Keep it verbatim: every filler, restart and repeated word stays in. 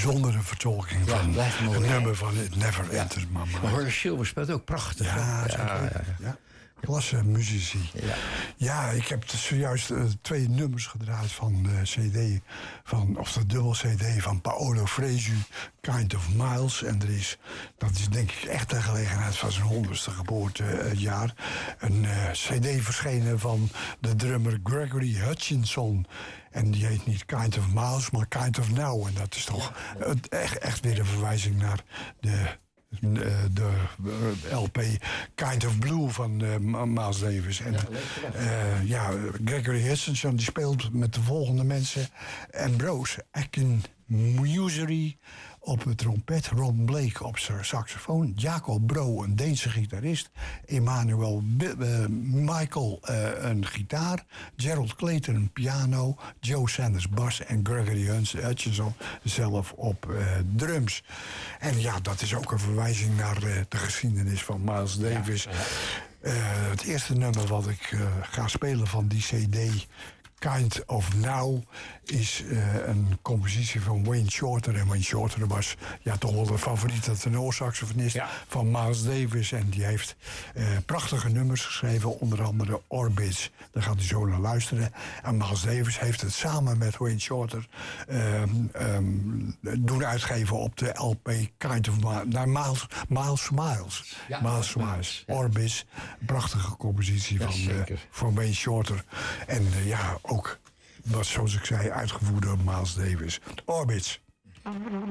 bijzondere vertolking Ja, van blijft mooi, het hè? nummer van It Never Ja. Enters My Mind. Maar Horace Silver speelt ook prachtig. Ja, hè? zeker. ja, ja. Ja. Klasse muzici. Ja. Ja, ik heb dus zojuist uh, twee nummers gedraaid van de C D, van, of de dubbel C D van Paolo Fresu, Kind of Miles. En er is, dat is denk ik echt de gelegenheid van zijn honderdste geboortejaar, een uh, C D verschenen van de drummer Gregory Hutchinson. En die heet niet Kind of Miles, maar Kind of Now. En dat is toch uh, echt, echt weer een verwijzing naar de... De, de L P Kind of Blue van uh, Miles Davis. En uh, ja, Gregory Hutchinson die speelt met de volgende mensen: Ambrose Akinmusery op het trompet, Ron Blake op zijn saxofoon, Jacob Bro, een Deense gitarist, Emmanuel B- uh, Michael uh, een gitaar, Gerald Clayton een piano, Joe Sanders bas en Gregory Hutchinson zelf op uh, drums. En ja, dat is ook een verwijzing naar uh, de geschiedenis van Miles Davis. Ja, ja. Uh, het eerste nummer wat ik uh, ga spelen van die C D, Kind of Now, is uh, een compositie van Wayne Shorter. En Wayne Shorter was ja, toch wel de favoriete tenorsaxofonist ja. van Miles Davis. En die heeft uh, prachtige nummers geschreven, onder andere Orbits. Daar gaat u zo naar luisteren. En Miles Davis heeft het samen met Wayne Shorter um, um, doen uitgeven op de L P Kind of Miles. Miles, Miles Smiles. Ja, Miles Smiles. Ja. Orbits. Een prachtige compositie ja, van, uh, van Wayne Shorter. En uh, ja, ook, wat zoals ik zei, uitgevoerd door Miles Davis. Orbits.